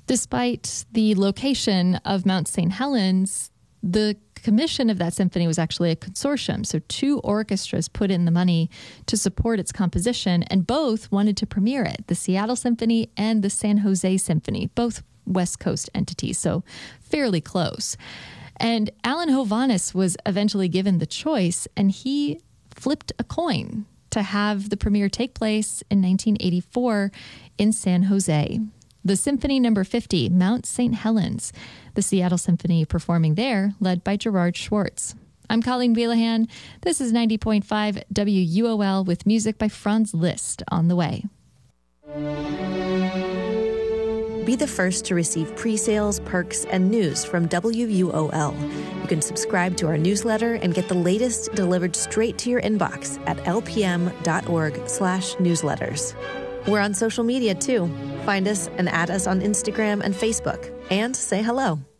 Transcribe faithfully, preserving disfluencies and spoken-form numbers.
Despite the location of Mount Saint Helens, the commission of that symphony was actually a consortium. So two orchestras put in the money to support its composition, and both wanted to premiere it, the Seattle Symphony and the San Jose Symphony, both West Coast entities, so fairly close. And Alan Hovhaness was eventually given the choice, and he flipped a coin to have the premiere take place in nineteen eighty-four in San Jose. The Symphony Number fifty, Mount Saint Helens, the Seattle Symphony performing there, led by Gerard Schwartz. I'm Colleen Wheelahan. This is ninety point five W U O L with music by Franz Liszt on the way. Be the first to receive pre-sales, perks, and news from W U O L. You can subscribe to our newsletter and get the latest delivered straight to your inbox at lpm.org slash newsletters. We're on social media too. Find us and add us on Instagram and Facebook. And say hello.